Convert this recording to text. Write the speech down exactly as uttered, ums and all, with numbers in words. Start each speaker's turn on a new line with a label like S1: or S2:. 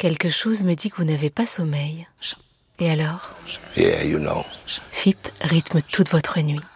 S1: Quelque chose me dit que vous n'avez pas sommeil. Et alors ?
S2: Yeah, you know.
S1: F I P rythme toute votre nuit.